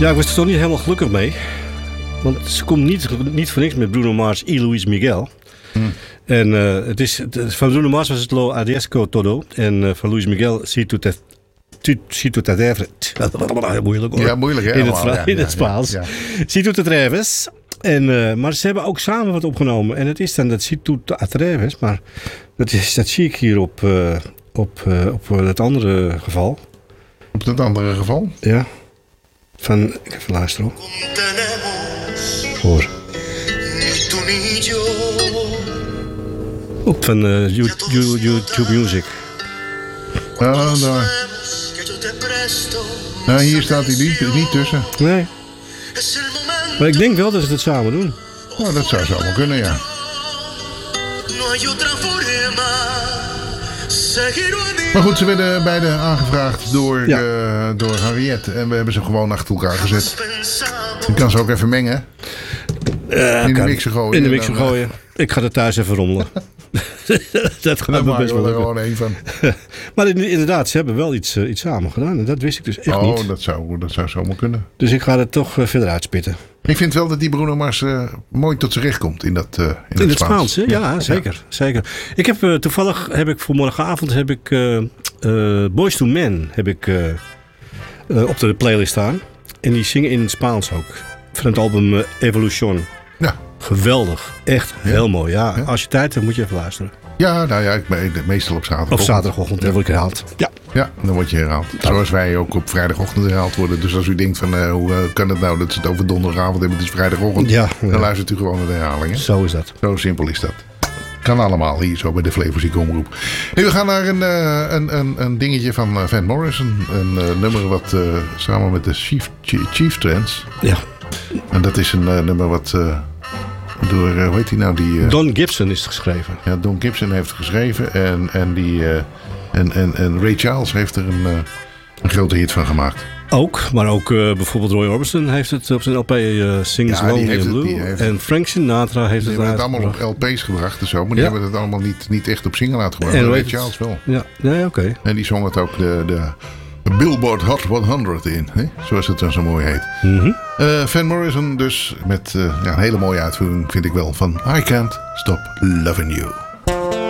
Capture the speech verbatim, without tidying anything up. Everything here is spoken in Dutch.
Ja, ik was er toch niet helemaal gelukkig mee. Want ze komt niet, niet voor niks met Bruno Mars y Luis Miguel. Hmm. En uh, het is, het, van Bruno Mars was het Lo Adiesco Todo. En uh, van Luis Miguel Si tu te... Si tu te atreves. Moeilijk hoor. Ja, moeilijk hè? In het, ja, in het Spaans. Ja, ja. Si tu te atreves. En, uh, maar ze hebben ook samen wat opgenomen. En het is dan dat Si tu te atreves. Maar dat, is, dat zie ik hier op, uh, op, uh, op het andere geval. Op dat andere geval? Ja. Van, ik even luisteren hoor. Hoor. Op van uh, YouTube, YouTube Music. Ah, daar. Nou, hier staat hij niet, niet tussen. Nee. Maar ik denk wel dat ze het samen doen. Oh, dat zou zo wel kunnen, ja. Maar goed, ze werden beide aangevraagd door, ja. uh, door Harriet. En we hebben ze gewoon achter elkaar gezet. Je kan ze ook even mengen. Uh, in de mixer gooien. In de mixer gooien. Ik ga er thuis even rommelen. Dat gaat me best wel er gewoon één van. Maar inderdaad, ze hebben wel iets, uh, iets samen gedaan. En dat wist ik dus echt oh, niet. Oh, dat zou, dat zou zomaar kunnen. Dus ik ga het toch uh, verder uitspitten. Ik vind wel dat die Bruno Mars uh, mooi tot zijn recht komt in dat uh, in, in het Spaans. Spaans, hè? Ja, ja, zeker, ja. zeker. Ik heb uh, toevallig heb ik voor morgenavond heb ik uh, uh, Boyz two Men heb ik uh, uh, op de playlist staan. En die zingen in het Spaans ook. Van het album uh, Evolution. Ja. Geweldig. Echt ja. heel mooi. Ja, ja. Als je tijd hebt, moet je even luisteren. Ja, nou ja, ik ben meestal op zaterdagochtend. Op zaterdagochtend, dan word ik herhaald. Ja. Ja, dan word je herhaald. Ja. Zoals wij ook op vrijdagochtend herhaald worden. Dus als u denkt van, uh, hoe uh, kan het nou dat ze het over donderdagavond hebben, het is vrijdagochtend. Ja, ja. Dan luistert u gewoon naar de herhaling. Hè? Zo is dat. Zo simpel is dat. Kan allemaal hier zo bij de Flevozieke Omroep. Hey, we gaan naar een, uh, een, een, een dingetje van uh, Van Morrison. Een uh, nummer wat uh, samen met de Chief, Chief Trends. Ja. En dat is een uh, nummer wat... Uh, Door, uh, hoe heet die nou? Die, uh, Don Gibson is het geschreven. Ja, Don Gibson heeft het geschreven. En, en, die, uh, en, en, en Ray Charles heeft er een, uh, een grote hit van gemaakt. Ook, maar ook uh, bijvoorbeeld Roy Orbison heeft het op zijn L P uh, Sings ja, Lonely and Blue. Het, en Frank Sinatra heeft die het Die hebben het allemaal op L P's gebracht en zo. Maar die ja. hebben het allemaal niet, niet echt op single uitgebracht. En Ray het, Charles wel. Ja, nee, oké. Okay. En die zong het ook de... de Billboard Hot honderd in, hè? Zoals het dan zo mooi heet. Mm-hmm. uh, Van Morrison dus met uh, ja, een hele mooie uitvoering, vind ik wel, van I Can't Stop Loving You.